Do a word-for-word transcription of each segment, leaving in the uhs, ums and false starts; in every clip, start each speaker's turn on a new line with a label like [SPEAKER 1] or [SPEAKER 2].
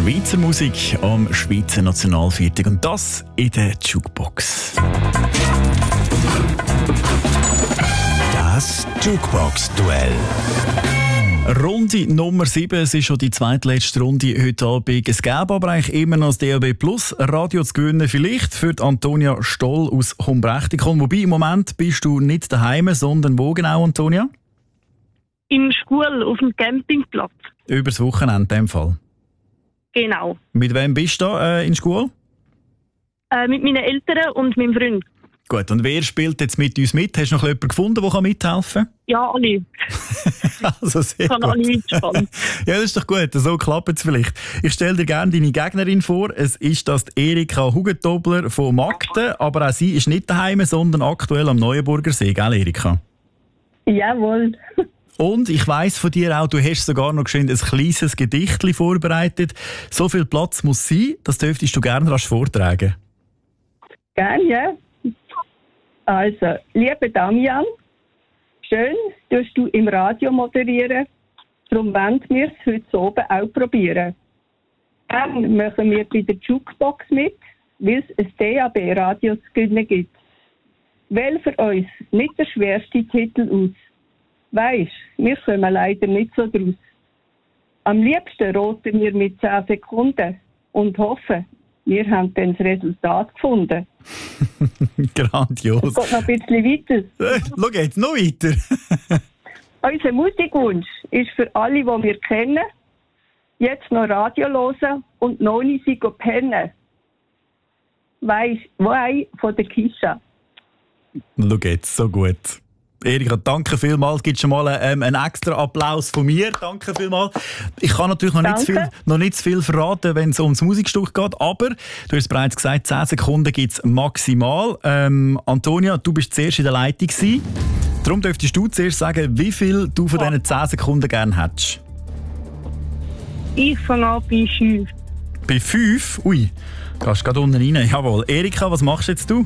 [SPEAKER 1] Schweizer Musik am Schweizer Nationalviertag und das in der Jukebox.
[SPEAKER 2] Das Jukebox-Duell.
[SPEAKER 1] Runde Nummer sieben, es ist schon die zweitletzte Runde heute Abend. Es gäbe aber eigentlich immer noch das D A B Plus Radio zu gewinnen, vielleicht für die Antonia Stoll aus Humbrechtikon. Wobei im Moment bist du nicht daheim, sondern wo genau, Antonia?
[SPEAKER 3] In Schule, auf dem Campingplatz.
[SPEAKER 1] Übers Wochenende in dem Fall?
[SPEAKER 3] Genau.
[SPEAKER 1] Mit wem bist du da äh, in Schule?
[SPEAKER 3] Äh, mit meinen Eltern und meinem Freund.
[SPEAKER 1] Gut, und wer spielt jetzt mit uns mit? Hast du noch jemanden gefunden, der mithelfen kann?
[SPEAKER 3] Ja, alle.
[SPEAKER 1] Also sehr
[SPEAKER 3] ich kann
[SPEAKER 1] gut.
[SPEAKER 3] alle mitspannen.
[SPEAKER 1] Ja, das ist doch gut, so klappt es vielleicht. Ich stelle dir gerne deine Gegnerin vor. Es ist das die Erika Hugentobler von Magden, aber auch sie ist nicht daheim, sondern aktuell am Neuenburger See, gell Erika?
[SPEAKER 4] Jawohl.
[SPEAKER 1] Und ich weiss von dir auch, du hast sogar noch geschwind ein kleines Gedichtchen vorbereitet. So viel Platz muss sein, das dürftest du gerne rasch vortragen.
[SPEAKER 4] Gerne, ja. Also, lieber Damian, schön, dass du im Radio moderieren. Darum wollen wir es heute oben auch probieren. Dann machen wir bei der Jukebox mit, weil es ein D A B-Radio zu gewinnen gibt. Wähl für uns nicht der schwerste Titel aus. Weisst, wir kommen leider nicht so draus. Am liebsten roten wir mit zehn Sekunden und hoffen, wir haben dann das Resultat gefunden.
[SPEAKER 1] Grandios.
[SPEAKER 4] Es geht noch ein bisschen weiter.
[SPEAKER 1] Äh, schau jetzt, noch weiter.
[SPEAKER 4] Unser Musikwunsch ist für alle, die wir kennen, jetzt noch Radio hören und noch nicht sie pennen. Weisst, Wei von der Kisha.
[SPEAKER 1] Schau jetzt, so gut. Erika, danke vielmals. Gibt schon mal ähm, einen extra Applaus von mir. Danke vielmals. Ich kann natürlich noch nicht, zu viel, noch nicht zu viel verraten, wenn es ums Musikstück geht, aber du hast bereits gesagt, zehn Sekunden gibt es maximal. Ähm, Antonia, du bist zuerst in der Leitung gewesen. Darum dürftest du zuerst sagen, wie viel du von diesen zehn Sekunden gerne hättest.
[SPEAKER 3] Ich fange an bei fünf.
[SPEAKER 1] Bei fünf? Ui, gehst gerade unten rein. Jawohl. Erika, was machst jetzt du?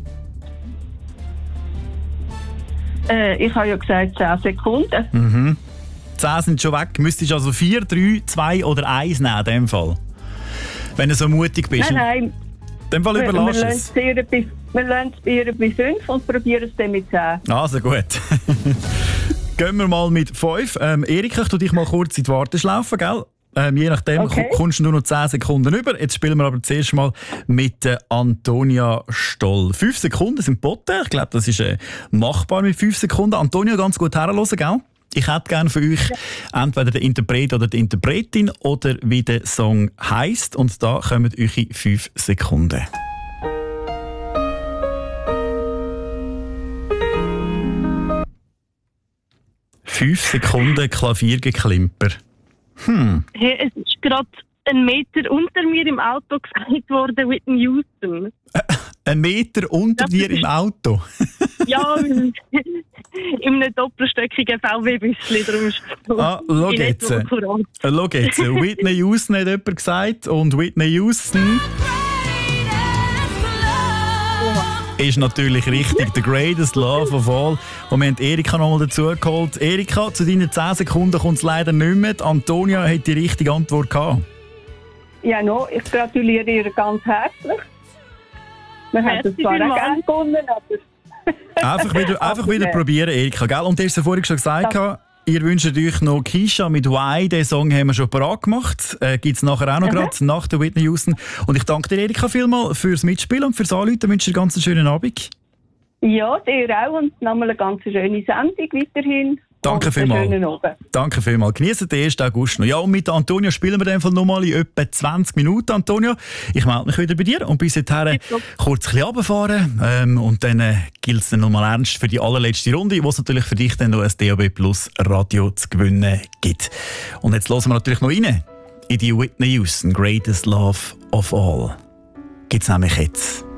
[SPEAKER 4] Äh, ich habe ja gesagt zehn Sekunden.
[SPEAKER 1] Mhm. zehn sind schon weg. Müsstest also vier, drei, zwei oder eins nehmen in dem Fall. Wenn du so mutig bist.
[SPEAKER 4] Nein, nein.
[SPEAKER 1] In dem Fall überlass
[SPEAKER 4] wir,
[SPEAKER 1] es.
[SPEAKER 4] Wir lassen es bei ihr bei fünf und probieren es dann mit zehn.
[SPEAKER 1] Also gut. Gehen wir mal mit fünf. Ähm, Erika, ich tu dich mal kurz in die Warteschlaufe, gell? Ähm, je nachdem
[SPEAKER 4] okay.
[SPEAKER 1] kommst du nur noch zehn Sekunden über. Jetzt spielen wir aber zuerst mal mit äh, Antonia Stoll. fünf Sekunden sind geboten. Ich glaube, das ist äh, machbar mit fünf Sekunden. Antonia, ganz gut herhören, gell? Ich hätte gerne für euch ja. entweder den Interpret oder die Interpretin oder wie der Song heisst. Und da kommen eure fünf Sekunden. Fünf Sekunden Klaviergeklimper. Hm.
[SPEAKER 3] Hey, es ist gerade ein Meter unter mir im Auto gesagt worden, Whitney Houston.
[SPEAKER 1] Äh, ein Meter unter dir im Auto?
[SPEAKER 3] Ja, in einem doppelstöckigen V W-Büsschen. Darum ist es
[SPEAKER 1] ah, schau jetzt. Äh, schau jetzt. Whitney Houston hat jemand gesagt und Whitney Houston ist natürlich richtig. The greatest love of all. Und wir haben Erika noch mal dazu geholt. Erika, zu deinen zehn Sekunden kommt es leider nicht mehr. Antonia hat die richtige Antwort gehabt.
[SPEAKER 4] Ja, no, ich gratuliere ihr ganz herzlich. Wir haben es zwar auch gerne gewonnen, aber...
[SPEAKER 1] einfach wieder, einfach wieder probieren, Erika. Gell? Und du hast ja vorhin schon gesagt, ja. Ihr wünscht euch noch Kisha mit Why. Den Song haben wir schon parat gemacht. Äh, Gibt es nachher auch noch mhm. gerade nach der Whitney Houston. Und ich danke dir, Erika, vielmals fürs Mitspielen und fürs Anrufen. Ich wünsche dir ganz einen schönen Abend.
[SPEAKER 4] Ja, dir auch. Und nochmal eine ganz schöne Sendung weiterhin.
[SPEAKER 1] Danke vielmals. Danke vielmals. Genießen den ersten August noch. Ja, und mit Antonia spielen wir in dem Fall nochmal in etwa zwanzig Minuten, Antonia. Ich melde mich wieder bei dir und bis dahin kurz ein bisschen runterfahren. Ähm, und dann äh, gilt es dann nochmal ernst für die allerletzte Runde, wo es natürlich für dich dann noch ein D A B Plus Radio zu gewinnen gibt. Und jetzt hören wir natürlich noch rein in die Whitney Houston, Greatest Love of All. Gibt's nämlich jetzt.